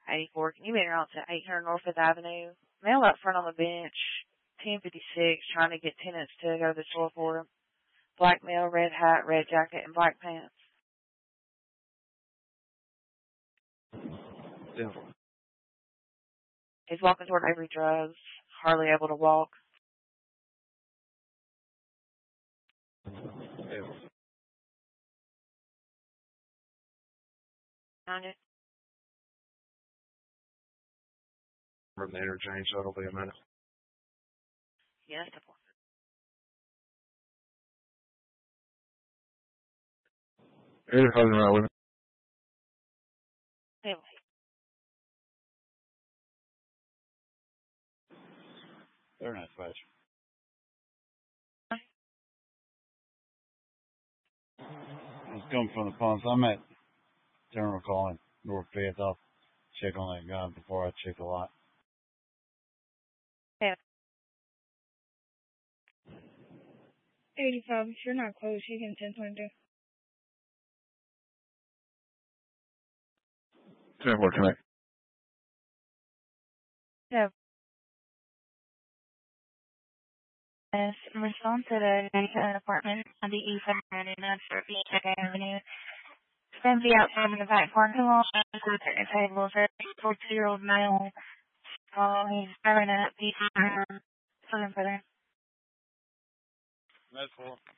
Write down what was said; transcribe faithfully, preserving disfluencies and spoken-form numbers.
eighty-four. Can you meet her out to eight hundred North Fifth Avenue? Male up front on the bench, ten fifty-six, trying to get tenants to go to the store for him. Black male, red hat, red jacket, and black pants. Yeah. He's walking toward Avery Drugs, hardly able to walk. Yeah. Found it? From the interchange, so it'll be a minute. Yes, of course. You're fucking right with me. Anyway. They're not special. It's coming from the ponds. I'm at Terminal Calling, North Fifth. I'll check on that guy before I check a lot. Yeah. eighty-five, if you're not close, you can ten twenty-two. ten four, connect. Yeah. Yes, in response to the an apartment on the east side of Second Avenue. It's going to be outside in the back parking lot with certain tables. There's a forty-two-year-old male. Uh, he's driving a piece of southern for them. That's cool.